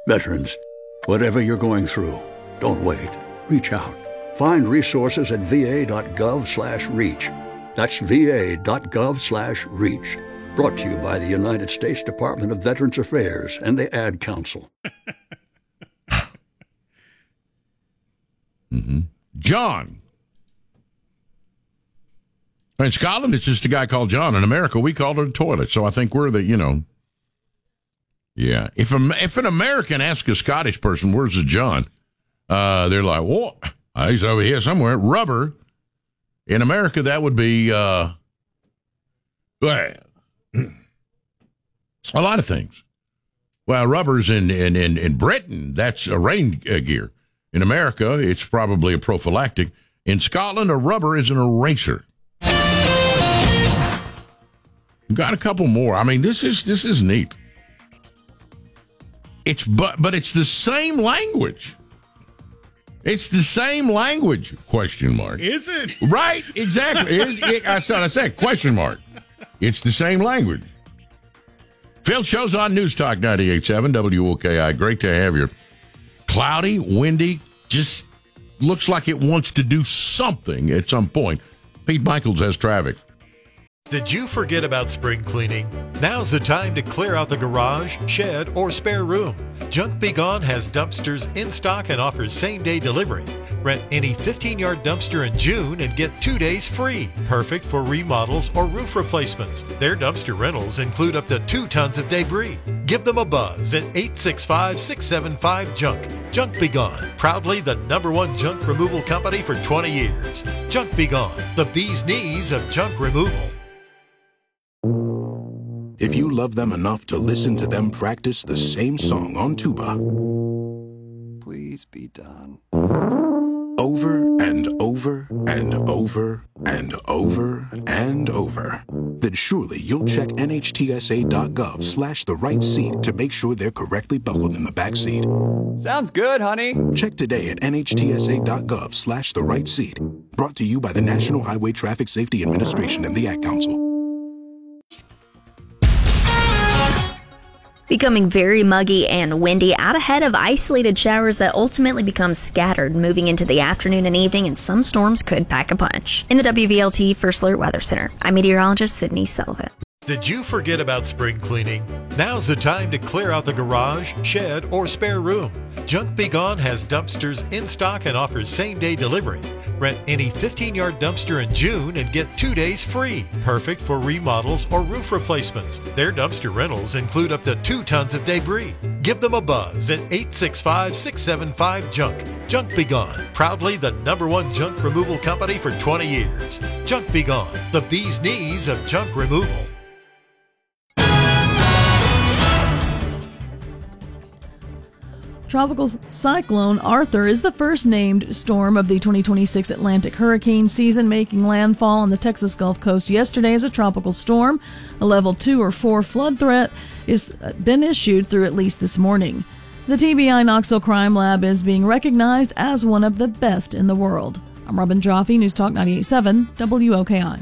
Veterans, whatever you're going through, don't wait. Reach out. Find resources at va.gov/reach. That's va.gov/reach. Brought to you by the United States Department of Veterans Affairs and the Ad Council. John. In Scotland, it's just a guy called John. In America, we call it a toilet. So I think we're the, Yeah. If an American asks a Scottish person, where's the John? They're like, what? He's over here somewhere. Rubber. In America, that would be, a lot of things. Well, rubber's in Britain, that's a rain gear. In America, it's probably a prophylactic. In Scotland, a rubber is an eraser. Got a couple more. I mean, this is neat. But it's the same language. It's the same language, question mark. Is it? Right, exactly. I said, question mark. It's the same language. Phil shows on News Talk 98.7 WOKI. Great to have you. Cloudy, windy, just looks like it wants to do something at some point. Pete Michaels has traffic. Did you forget about spring cleaning? Now's the time to clear out the garage, shed, or spare room. Junk Be Gone has dumpsters in stock and offers same-day delivery. Rent any 15-yard dumpster in June and get 2 days free. Perfect for remodels or roof replacements. Their dumpster rentals include up to 2 tons of debris. Give them a buzz at 865-675-JUNK. Junk Be Gone, proudly the #1 junk removal company for 20 years. Junk Be Gone, the bee's knees of junk removal. If you love them enough to listen to them practice the same song on tuba, please be done. Over and over and over and over and over, then surely you'll check NHTSA.gov/the right seat to make sure they're correctly buckled in the back seat. Sounds good, honey. Check today at NHTSA.gov/the right seat. Brought to you by the National Highway Traffic Safety Administration and the Ad Council. Becoming very muggy and windy out ahead of isolated showers that ultimately become scattered moving into the afternoon and evening, and some storms could pack a punch. In the WVLT First Alert Weather Center, I'm meteorologist Sydney Sullivan. Did you forget about spring cleaning? Now's the time to clear out the garage, shed, or spare room. Junk Be Gone has dumpsters in stock and offers same-day delivery. Rent any 15-yard dumpster in June and get 2 days free. Perfect for remodels or roof replacements. Their dumpster rentals include up to 2 tons of debris. Give them a buzz at 865-675-JUNK. Junk Be Gone, proudly the #1 junk removal company for 20 years. Junk Be Gone, the bee's knees of junk removal. Tropical cyclone Arthur is the first named storm of the 2026 Atlantic hurricane season, making landfall on the Texas Gulf Coast yesterday as a tropical storm. A level 2 or 4 flood threat has been issued through at least this morning. The TBI Knoxville Crime Lab is being recognized as one of the best in the world. I'm Robin Joffe, News Talk 98.7 WOKI.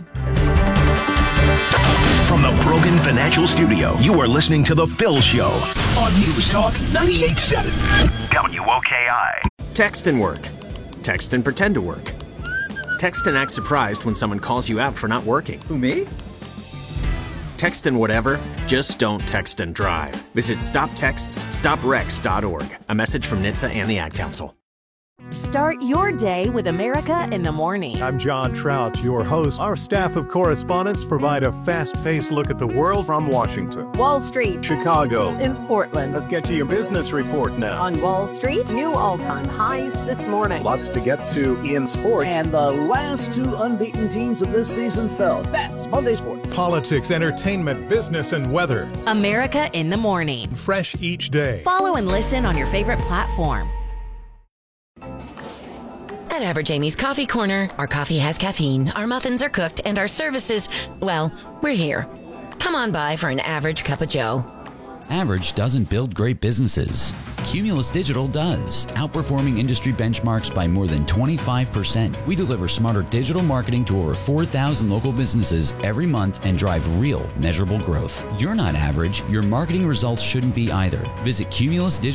From the Brogan Financial Studio, you are listening to The Phil Show on News Talk 98.7 WOKI. Text and work. Text and pretend to work. Text and act surprised when someone calls you out for not working. Who, me? Text and whatever, just don't text and drive. Visit StopTextsStopWrecks.org. A message from NHTSA and the Ad Council. Start your day with America in the Morning. I'm John Trout, your host. Our staff of correspondents provide a fast-paced look at the world from Washington, Wall Street, Chicago, in Portland. Let's get to your business report now. On Wall Street, new all-time highs this morning. Lots to get to in sports. And the last 2 unbeaten teams of this season fell. That's Monday Sports. Politics, entertainment, business, and weather. America in the Morning. Fresh each day. Follow and listen on your favorite platform. At Average Amy's Coffee Corner, our coffee has caffeine, our muffins are cooked, and our services, well, we're here. Come on by for an average cup of joe. Average doesn't build great businesses. Cumulus Digital does, outperforming industry benchmarks by more than 25%. We deliver smarter digital marketing to over 4,000 local businesses every month and drive real, measurable growth. You're not average. Your marketing results shouldn't be either. Visit Cumulus Digital